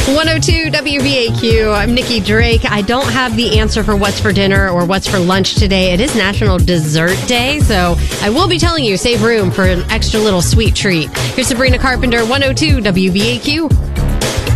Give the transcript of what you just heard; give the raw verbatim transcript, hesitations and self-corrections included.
one oh two W B A Q. I'm Nikki Drake. I don't have the answer for what's for dinner or what's for lunch today. It is National Dessert Day, so I will be telling you, save room for an extra little sweet treat. Here's Sabrina Carpenter, one oh two W B A Q.